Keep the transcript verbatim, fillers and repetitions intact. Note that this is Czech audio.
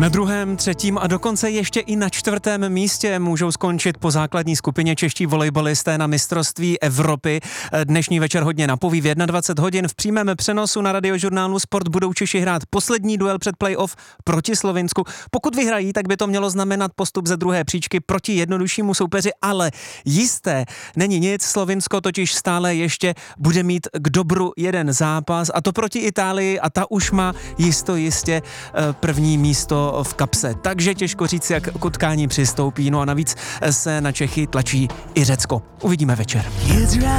Na druhém, třetím a dokonce ještě i na čtvrtém místě můžou skončit po základní skupině čeští volejbalisté na mistrovství Evropy. Dnešní večer hodně napoví. V dvacet jedna hodin v přímém přenosu na radiožurnálu Sport budou Češi hrát poslední duel před playoff proti Slovinsku. Pokud vyhrají, tak by to mělo znamenat postup ze druhé příčky proti jednoduššímu soupeři, ale jisté není nic. Slovinsko totiž stále ještě bude mít k dobru jeden zápas, a to proti Itálii, a ta už má jisto jistě první místo v kapse. Takže těžko říct, jak k utkání přistoupí. No a navíc se na Čechy tlačí i Řecko. Uvidíme večer.